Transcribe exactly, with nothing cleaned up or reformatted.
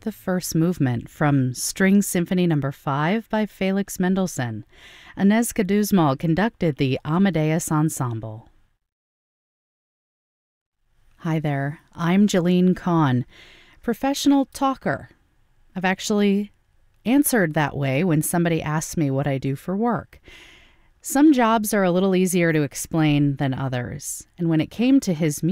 the first movement from String Symphony Number five by Felix Mendelssohn. Inez Caduzmal conducted the Amadeus Ensemble. Hi there, I'm Jalene Kahn, professional talker. I've actually answered that way when somebody asks me what I do for work. Some jobs are a little easier to explain than others, and when it came to his